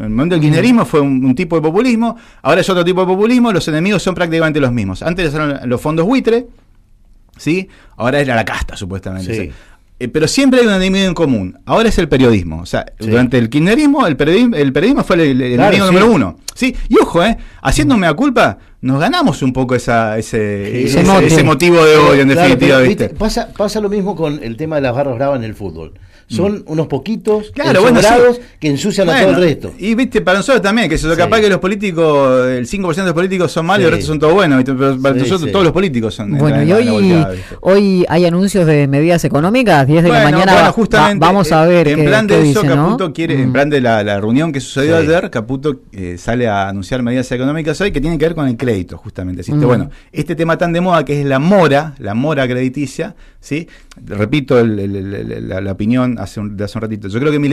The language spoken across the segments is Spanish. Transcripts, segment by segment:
En el momento del kirchnerismo fue un tipo de populismo, ahora es otro tipo de populismo, los enemigos son prácticamente los mismos. Antes eran los fondos buitre, ¿sí? Ahora era la casta, supuestamente. Sí. Pero siempre hay un enemigo en común. Ahora es el periodismo. O sea, durante el kirchnerismo, el periodismo fue el enemigo número uno. ¿Sí? Y ojo, haciendo mea culpa, nos ganamos un poco ese motivo de odio, en definitiva. ¿Viste? Pasa lo mismo con el tema de las barras bravas en el fútbol. Son unos poquitos que ensucian a todo el resto. Y viste, para nosotros también, que capaz que los políticos, el 5% de los políticos son malos y el resto son todos buenos, ¿viste? Pero para nosotros todos los políticos son. Bueno, y hoy hay anuncios de medidas económicas, 10 de la mañana. Bueno, justamente, vamos a ver. En plan de eso, dice, Caputo ¿no? quiere, en plan de la reunión que sucedió ayer, Caputo sale a anunciar medidas económicas hoy que tienen que ver con el crédito, justamente. Bueno, este tema tan de moda que es la mora crediticia, ¿sí? Repito la opinión de hace un ratito. Yo creo que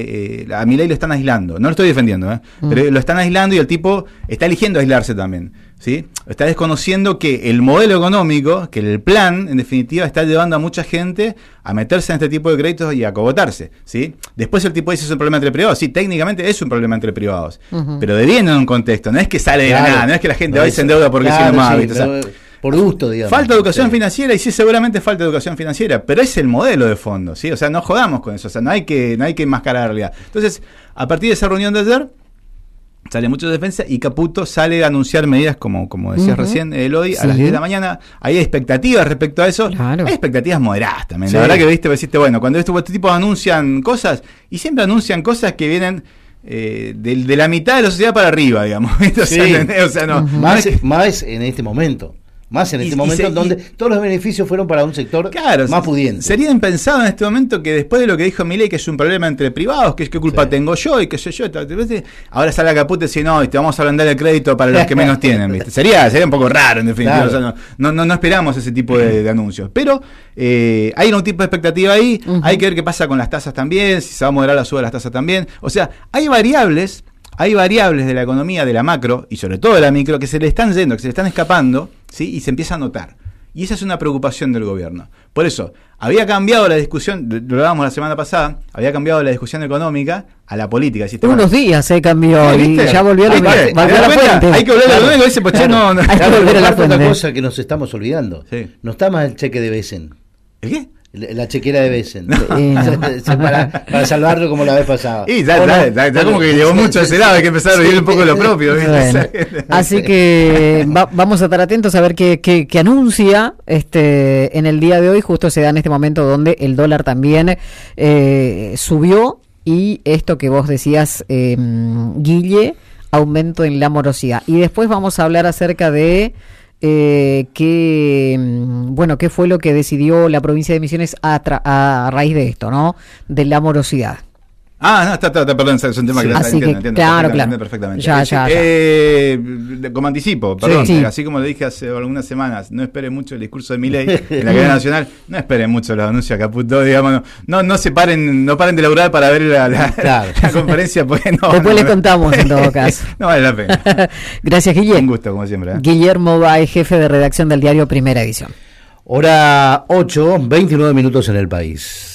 a Milei lo están aislando. No lo estoy defendiendo, pero lo están aislando y el tipo está eligiendo aislarse también, ¿sí? Está desconociendo que el modelo económico, que el plan, en definitiva, está llevando a mucha gente a meterse en este tipo de créditos y a acogotarse, ¿sí? Después el tipo dice es un problema entre privados. Sí, técnicamente es un problema entre privados, pero deviene en un contexto. No es que sale de la nada, no es que la gente va y se endeuda porque si no más, ¿viste? O sea, por gusto, digamos. Falta educación financiera, y sí, seguramente falta educación financiera, pero es el modelo de fondo, ¿sí? O sea, no jodamos con eso, o sea, no hay que enmascarar la realidad. Entonces, a partir de esa reunión de ayer, sale mucho de defensa y Caputo sale a anunciar medidas como decías recién, Elodie, a las 10 de la mañana. Hay expectativas respecto a eso. Claro. Hay expectativas moderadas también. Sí. La verdad que deciste, bueno, cuando este tipo anuncian cosas, y siempre anuncian cosas que vienen de la mitad de la sociedad para arriba, digamos. O sea, no, más en este momento. Más en este momento donde todos los beneficios fueron para un sector más pudiente. Sería impensado en este momento que después de lo que dijo Milei, que es un problema entre privados, que es qué culpa tengo yo y qué sé yo, ahora sale a Caputo y dice, no, vamos a vender el crédito para los que menos tienen, ¿viste? Sería un poco raro, en definitiva. Claro. O sea, no esperamos ese tipo de anuncios. Pero hay un tipo de expectativa ahí, hay que ver qué pasa con las tasas también, si se va a moderar la suba de las tasas también. O sea, hay variables de la economía, de la macro y sobre todo de la micro que se le están yendo, que se le están escapando, ¿sí? Y se empieza a notar. Y esa es una preocupación del gobierno. Por eso, había cambiado la discusión, lo hablábamos la semana pasada, había cambiado la discusión económica a la política. Unos días se cambió y ya volvió a la fuente. Hay que volver a la fuente, dice, pues no. Hay que volver a la fuente. Otra cosa que nos estamos olvidando. Sí. No está más el cheque de Besen. ¿El qué? La chequera de Besen. Para salvarlo como la vez pasada. Y ya como que llegó mucho a ese lado, hay que empezar a vivir un poco de lo propio. Bueno, así que vamos a estar atentos a ver qué anuncia en el día de hoy. Justo se da en este momento donde el dólar también subió, y esto que vos decías, Guille, aumento en la morosidad. Y después vamos a hablar acerca de qué fue lo que decidió la provincia de Misiones a raíz de esto, ¿no? De la morosidad. Perdón, es un tema que entiendo claro. Perfectamente. Ya. Como anticipo, perdón, sí. Así como le dije hace algunas semanas, no espere mucho el discurso de Milei en la cadena nacional, no esperen mucho los anuncios a Caputo, digamos, no paren de laburar para ver la conferencia, porque después les contamos en todo caso. No vale la pena. Gracias, Guillermo. Un gusto, como siempre. Guillermo Báez, jefe de redacción del diario Primera Edición. Hora 8:29 en el país.